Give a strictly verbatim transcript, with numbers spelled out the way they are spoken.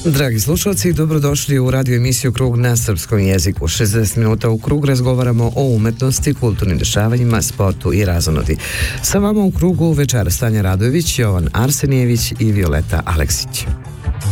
Dragi slušalci, dobrodošli u radio emisiju Krug na srpskom jeziku. šezdeset minuta u Krug razgovaramo o umetnosti, kulturnim dešavanjima, sportu i razonodi. Sa vama u Krugu večera Stanja Radojević, Jovan Arsenijević i Violeta Aleksić.